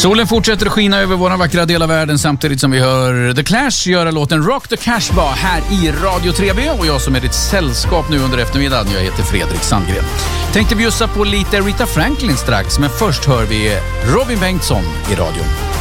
Solen fortsätter att skina över våra vackra del av världen samtidigt som vi hör The Clash göra låten Rock the Cash Bar här i Radio 3B, och jag som är ditt sällskap nu under eftermiddagen, jag heter Fredrik Sandgren. Tänkte bjussa på lite Rita Franklin strax, men först hör vi Robin Bengtsson i radion.